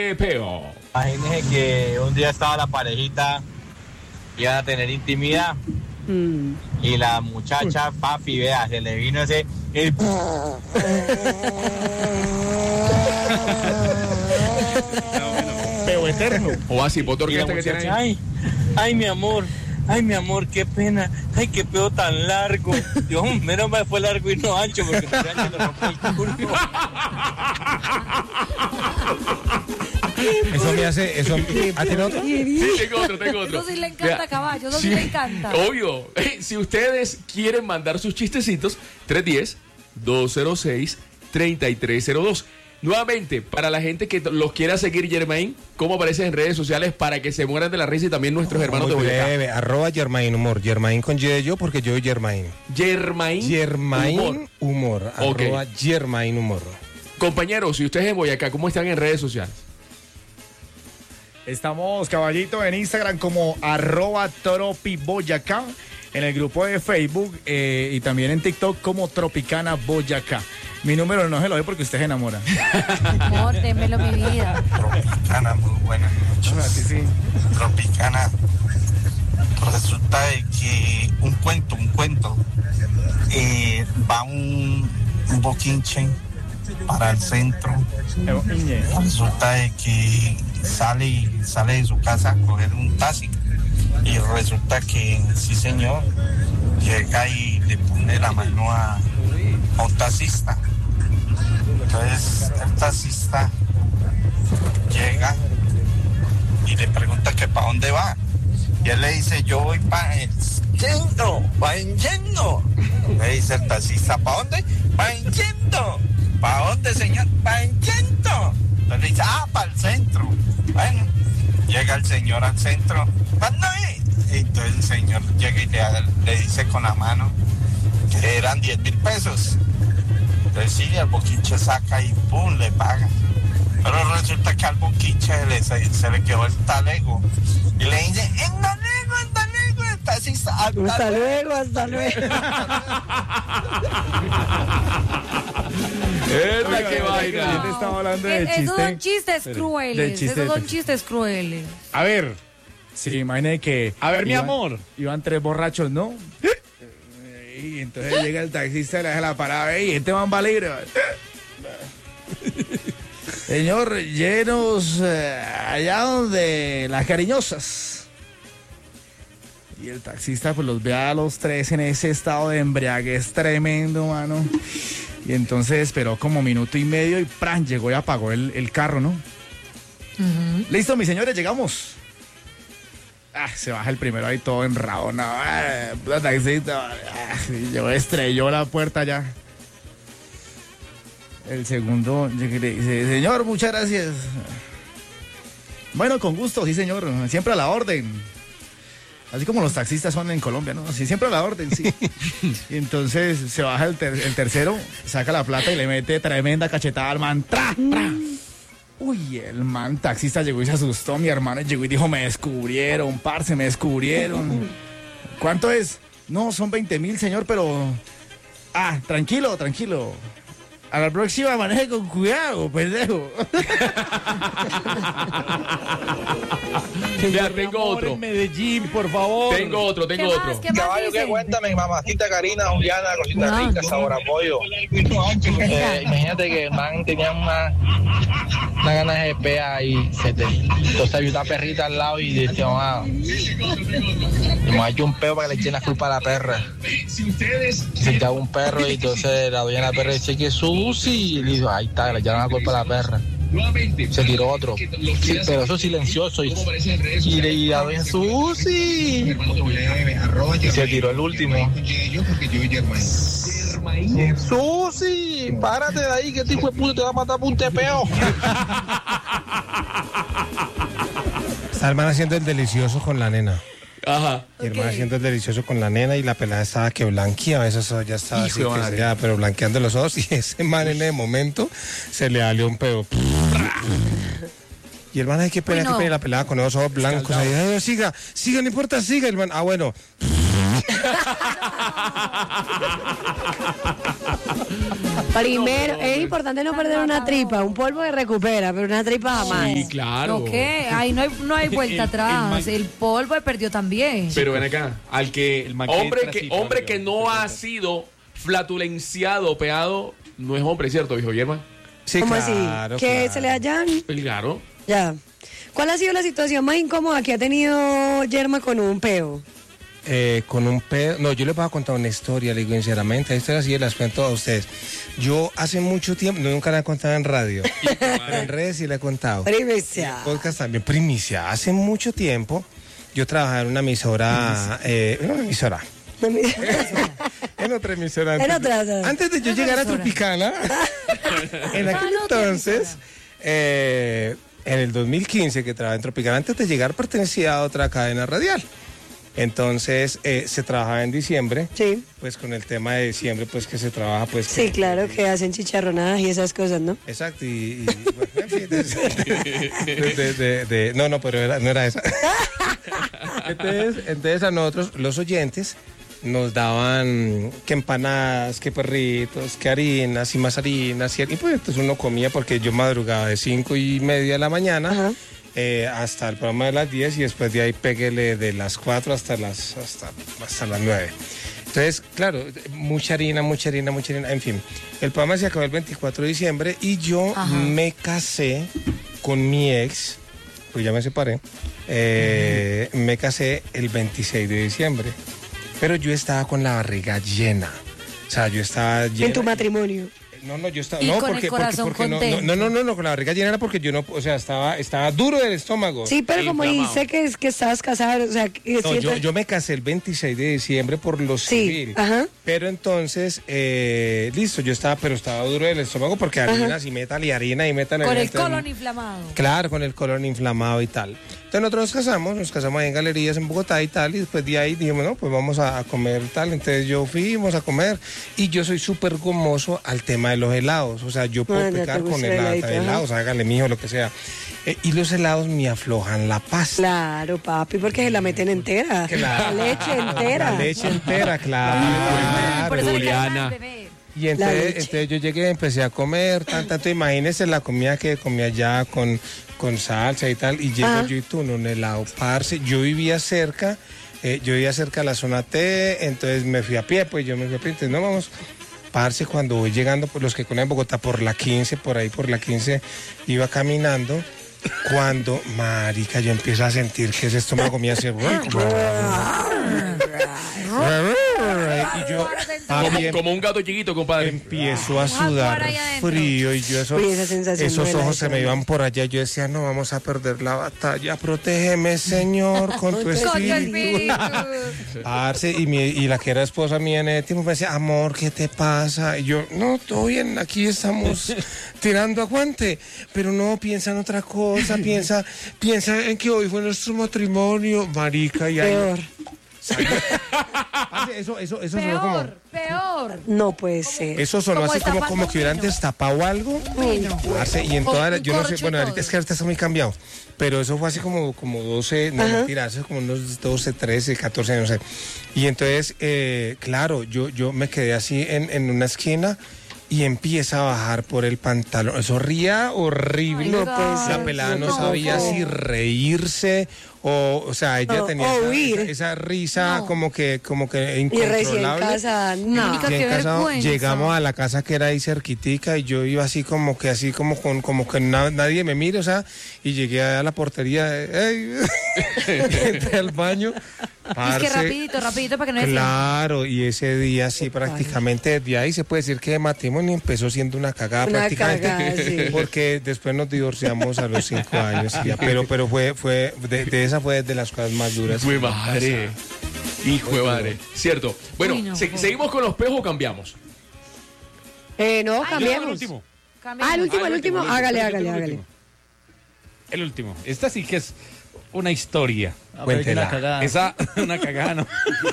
peo. Imagínense que un día estaba la parejita, iban a tener intimidad. Y la muchacha, papi, vea, se le vino ese... Peo eterno. O así, botón que tiene ahí. Ay, mi amor, qué pena. Ay, qué peo tan largo. Dios, menos mal fue largo y no ancho, porque me ancho le rompe el culo. Eso me hace, eso, ¿tiene otro? Sí, tengo otro. Eso sí le encanta, caballo, eso sí le encanta. Obvio. Si ustedes quieren mandar sus chistecitos, 310-206-3302. Nuevamente, para la gente que los quiera seguir, Germain, ¿cómo aparece en redes sociales para que se mueran de la risa y también nuestros hermanos de Boyacá? Arroba Germain Humor. Germain con Y de yo porque yo soy Germain. Germain Humor. Okay. Arroba Germain Humor. Compañeros, si ustedes en Boyacá, ¿cómo están en redes sociales? Estamos, caballito, en Instagram como @tropiboyacá, en el grupo de Facebook y también en TikTok como Tropicana Boyacá. Mi número no se lo doy porque usted se enamora. Amor, démelo mi vida. Tropicana, muy buenas noches. Sí. Tropicana. Resulta de que un cuento, va un boquinche para el centro. Resulta de que sale de su casa a coger un taxi y resulta que sí señor llega y le pone la mano a un taxista. Entonces el taxista llega y le pregunta que para dónde va y él le dice yo voy para el centro, va en yendo. Le dice el taxista, ¿para dónde? Va en yendo. ¿Para dónde, señor? Va en yendo. Entonces le dice, para el centro. Bueno, llega el señor al centro. ¿Cuándo es? Entonces el señor llega y le dice con la mano que eran 10,000 pesos. Entonces sí, el boquiche saca y ¡pum!, le paga. Pero resulta que al boquiche se le quedó el talego. Y le dice, hasta luego. Hasta luego. ¡Esta qué vaina! Te estaba hablando del chiste. Esos son chistes crueles. Esos son chistes crueles. A ver. Sí, imagínate que... A ver, mi amor. Iban 3 borrachos, ¿no? Y entonces llega el taxista y le deja la parada. Y este man va libre. Señor, llenos allá donde las cariñosas. Y el taxista pues los ve a los 3 en ese estado de embriaguez tremendo, mano. Y entonces esperó como minuto y medio y ¡pran! Llegó y apagó el carro, ¿no? Listo, mis señores, llegamos. Se baja el primero ahí todo enrabonado. La taxista. Llegó, estrelló la puerta ya. El segundo le dice, señor, muchas gracias. Bueno, con gusto, sí, señor. Siempre a la orden. Así como los taxistas son en Colombia, ¿no? Sí, siempre a la orden, sí. Y entonces se baja el tercero, saca la plata y le mete tremenda cachetada al man. ¡Tra, tra! Uy, el man taxista llegó y se asustó. Mi hermano llegó y dijo, me descubrieron, parce, me descubrieron. ¿Cuánto es? No, son 20,000, señor, pero... tranquilo. A la próxima maneje con cuidado, pendejo. Ya tengo otro. En Medellín, por favor. Tengo otro. ¿Qué más Caballo, dicen? ¿qué cuéntame, mamacita Karina, Juliana, cosita rica, sabor a pollo? Imagínate que el man tenía una ganas de pea y entonces había una perrita al lado y decía, me ha hecho un peo para que le echen la culpa a la perra. Se echaba un perro y entonces la dueña de la perra dice que Susi, y le dijo, ahí está, le echaron la culpa a la perra. Se tiró otro, sí, pero eso silencioso y la doña Susi y se tiró el último. Susi, párate de ahí que este hijo de puta te va a matar por un tepeo. Está el man haciendo el delicioso con la nena. Ajá. Y el man haciendo el delicioso con la nena y la pelada estaba que blanqueaba, eso ya estaba así, pero blanqueando los ojos y ese man en el momento se le salió un pedo. Y el man, ay, qué pena, la pelada con los ojos blancos. Ahí, ay, siga, no importa, siga. El man, bueno. Primero, es importante no perder una tripa. Un polvo que recupera, pero una tripa jamás. Sí, claro. ¿Lo qué? Ahí no hay vuelta atrás. El polvo perdió también. Pero ven acá, hombre que no ha sido flatulenciado, peado, no es hombre, ¿cierto, viejo Yerma? Sí, ¿Cómo claro, así? Que claro. se le hayan... Claro. Ya. ¿Cuál ha sido la situación más incómoda que ha tenido Yerma con un peo? Con un pedo. No, yo les voy a contar una historia, le digo sinceramente. Esta historia sí las cuento a ustedes. Yo hace mucho tiempo, nunca la he contado en radio, pero en redes sí la he contado. Primicia. Podcast también, primicia. Hace mucho tiempo yo trabajaba en una emisora. En otra emisora. Antes de yo llegar a Tropicana, en aquel entonces, en el 2015 que trabajaba en Tropicana, antes de llegar pertenecía a otra cadena radial. Entonces se trabajaba en diciembre, Sí. pues con el tema de diciembre, pues que se trabaja, pues. Sí, claro, que hacen chicharronadas y esas cosas, ¿no? Exacto, y bueno, en fin, no, pero no era esa. Entonces a nosotros, los oyentes, nos daban que empanadas, que perritos, que harinas y más harinas, y pues entonces uno comía porque yo madrugaba de 5:30 de la mañana. Ajá. Hasta el programa de las 10 y después de ahí péguele de las 4 hasta las 9. Entonces, claro, mucha harina, en fin. El programa se acabó el 24 de diciembre y yo me casé con mi ex, pues ya me separé, me casé el 26 de diciembre, pero yo estaba con la barriga llena. O sea, yo estaba llena. En tu matrimonio. No, yo estaba. Y No, con el corazón contento. no, con la barriga llena era porque yo no, o sea, estaba duro del estómago. Sí, pero como dice que estabas casado, o sea... No, yo me casé el 26 de diciembre por lo civil. Ajá. Pero entonces, listo, pero estaba duro del estómago porque harinas y metal y harina y metal. Con el colon inflamado. Claro, con el colon inflamado y tal. Entonces nosotros nos casamos ahí en Galerías en Bogotá y tal, y después de ahí dijimos, no, pues vamos a comer tal. Entonces fuimos a comer y yo soy súper gomoso al tema de los helados. O sea, yo puedo pecar con helados, hágale mijo, lo que sea. Y los helados me aflojan la pasta. Claro, papi, porque se la meten entera. Claro. La leche entera. La leche entera, claro. Por eso le Juliana. cae beber. Y entonces yo llegué, empecé a comer, tanto, imagínense la comida que comía ya con salsa y tal, y llego yo y tú en un helado, parce, yo vivía cerca a la zona T, entonces me fui a pie, entonces no vamos, parce, cuando voy llegando, por los que conocen Bogotá, por la 15, iba caminando, cuando, marica, yo empiezo a sentir que ese estómago me hace... Y yo como un gato chiquito, compadre. empiezo a sudar frío y yo esos ojos se me iban por allá. Yo decía, no vamos a perder la batalla. Protégeme, Señor, con tu espíritu. Parce, y la que era esposa mía en ese tiempo me decía, amor, ¿qué te pasa? Y yo, no, todo bien, aquí estamos tirando aguante. Pero no, piensa en otra cosa, piensa en que hoy fue nuestro matrimonio, marica, y ahí... Peor. Eso sonó como... Peor. No puede ser. Eso sonó así como que hubieran destapado algo. Parce, y en toda la, yo no sé, bueno, ahorita es que ahorita está muy cambiado, pero eso fue así como 12, no mentira, eso es como unos 12, 13, 14, no sé. Y entonces, claro, yo me quedé así en una esquina y empieza a bajar por el pantalón. Eso ría horrible. No puede ser. La pelada no sabía si reírse o sea, ella tenía esa risa como que Y recién incontrolable. casa, no. Mónica, Recién qué casado, vergüenza. llegamos a la casa que era ahí cerquitica y yo iba así como que nadie me mire, o sea, y llegué a la portería, entré al baño. Es que parce, rapidito para que no decía. Claro, y ese día sí, prácticamente desde ahí se puede decir que el matrimonio empezó siendo una cagada Una prácticamente, cagada, sí. porque después nos divorciamos a los 5 años, ya, pero fue esa fue de las cosas más duras. Fue madre. Hijo de madre. Cierto. Bueno, Uy, no, ¿seguimos con los peos o cambiamos? No, cambiamos. El último. El último. Hágale. El último. Esta sí que es una historia. Cuéntela. Una cagada. Esa, una cagada, ¿no?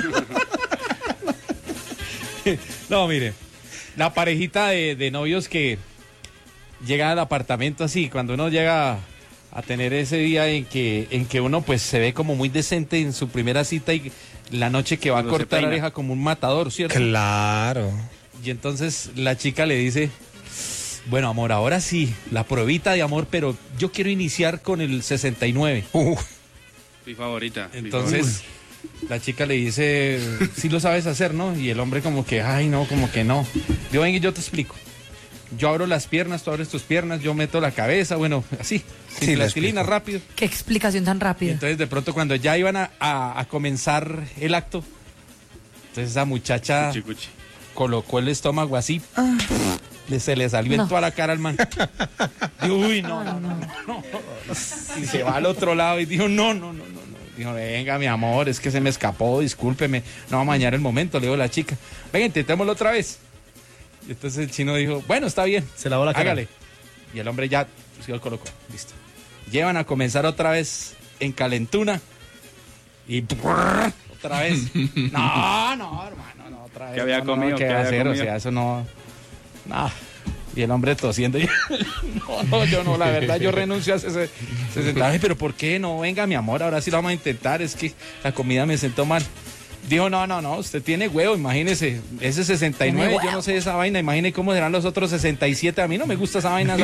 No, mire. La parejita de novios que llega al apartamento así, cuando uno llega a tener ese día en que uno pues se ve como muy decente en su primera cita y la noche que va a cortar la oreja como un matador, ¿cierto? Claro. Y entonces la chica le dice, bueno, amor, ahora sí, la pruebita de amor, pero yo quiero iniciar con el 69. Mi favorita. Entonces la chica le dice, sí lo sabes hacer, ¿no? Y el hombre como que, ay, no, como que no. Yo venga y yo te explico. Yo abro las piernas, tú abres tus piernas, yo meto la cabeza, bueno, así, sin plastilina, rápido. Qué explicación tan rápida. Y entonces de pronto cuando ya iban a comenzar el acto, entonces esa muchacha colocó el estómago así, se le salió en toda la cara al man. Dijo, uy, no. Y se va al otro lado y dijo, no. Dijo, venga, mi amor, es que se me escapó, discúlpeme, no vamos a dañar el momento, le digo a la chica. Venga, intentémoslo otra vez. Y entonces el chino dijo, bueno, está bien. Se lavó la cara. Hágale. Y el hombre ya se lo colocó. Listo. Llevan a comenzar otra vez en calentuna. Y otra vez. No, hermano, no, otra vez. ¿Qué había comido? ¿Qué hacer? O sea, eso no. No. Y el hombre tosiendo. No, yo no, la verdad, yo renuncio a ese 60. Pero ¿por qué no? Venga, mi amor, ahora sí lo vamos a intentar. Es que la comida me sentó mal. Dijo, no, usted tiene huevo, imagínese, ese 69, yo no sé esa vaina, imagine cómo serán los otros 67, a mí no me gusta esa vaina.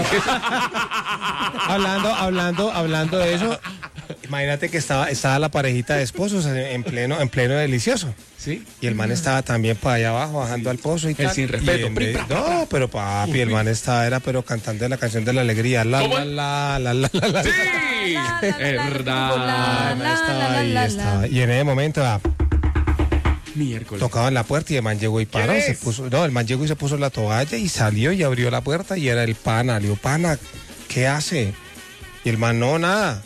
hablando de eso, imagínate que estaba la parejita de esposos en pleno delicioso. ¿Sí? Y el man estaba también para allá abajo, bajando al pozo y tal. Sin respeto. No, pero papi, el man estaba, pero cantando la canción de la alegría. La. Sí, es verdad. Estaba. Y en ese momento, Miércoles. tocaban la puerta y el man llegó y paró, el man llegó y se puso la toalla y salió y abrió la puerta y era el pana. Le dijo, pana, ¿qué hace? Y el man, no, nada.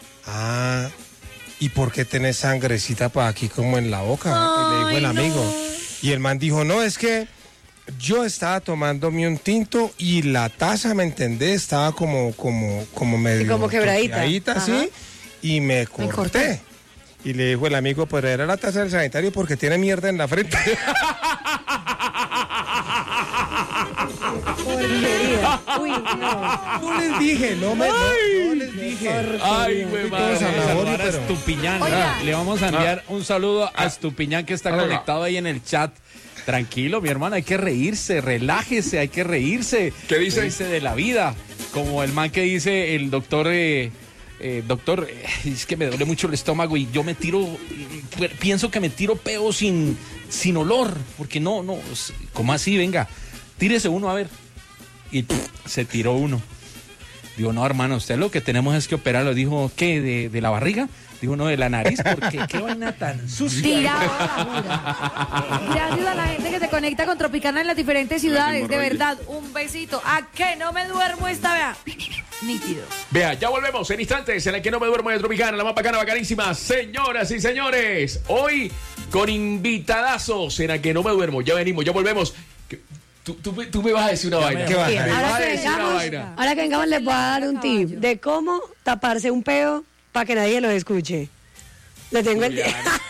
¿Y por qué tenés sangrecita para aquí como en la boca? Le dijo el amigo. Y el man dijo, no, es que yo estaba tomándome un tinto y la taza, ¿me entendés? Estaba como medio... Y como quebradita. ¿Sí? Y me corté. Y le dijo el amigo, pero era la taza del sanitario porque tiene mierda en la frente. Uy, no. No les dije, no les dije. Ay, güey, Vamos a saludar a Estupiñán. Le vamos a enviar un saludo a Estupiñán que está conectado ahí en el chat. Tranquilo, mi hermano, hay que reírse, relájese, hay que reírse. ¿Qué dice? Reírse de la vida. Como el man que dice el doctor... doctor, es que me duele mucho el estómago y yo pienso que me tiro peo sin olor, porque no, ¿cómo así? Venga, tírese uno a ver. Y se tiró uno. Digo, no, hermano, usted lo que tenemos es que operarlo. Dijo, ¿qué? ¿De la barriga? Digo, no, de la nariz, porque qué vaina tan sucia. Gracias a la gente que se conecta con Tropicana en las diferentes ciudades, de verdad, un besito. ¿A qué no me duermo esta vez? Nítido. Vea, ya volvemos en instantes en la que no me duermo de Tropicana, la más bacana, bacanísima. Señoras y señores, hoy con invitadazos en la que no me duermo. Ya venimos, ya volvemos. Tú me vas a decir una vaina. ¿Qué vas a decir? Ahora que vengamos les voy a dar un tip de cómo taparse un peo para que nadie lo escuche. Le tengo el...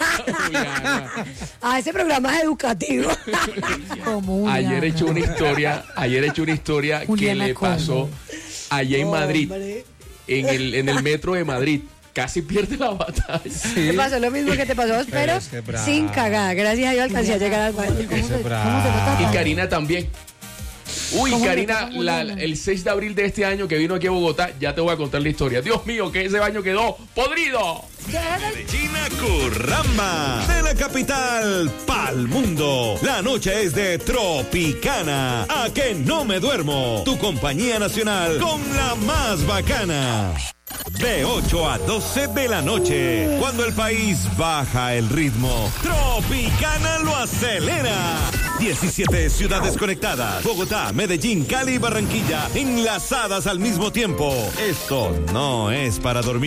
ese programa es educativo. Ayer he hecho una historia que le pasó allá en Madrid, en el metro de Madrid. Casi pierde la batalla. Sí. Me pasó lo mismo que te pasó, pero sin cagar. Gracias a Dios alcancé a llegar al baño. Y Karina también. Uy, Karina, el 6 de abril de este año que vino aquí a Bogotá, ya te voy a contar la historia. Dios mío, que ese baño quedó podrido. Medellina Curramba, de la capital pa'l mundo. La noche es de Tropicana. A que no me duermo. Tu compañía nacional con la más bacana. De 8 a 12 de la noche, cuando el país baja el ritmo, Tropicana lo acelera. 17 ciudades conectadas, Bogotá, Medellín, Cali y Barranquilla, enlazadas al mismo tiempo. Esto no es para dormir.